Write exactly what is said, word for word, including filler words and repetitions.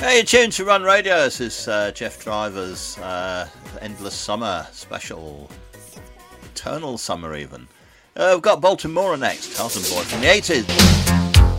Hey, you're tuned to Run Radio. This is uh, Jeff Driver's uh, Endless Summer special. Eternal Summer, even. Uh, we've got Baltimore next. Carlton Boy from the eighties.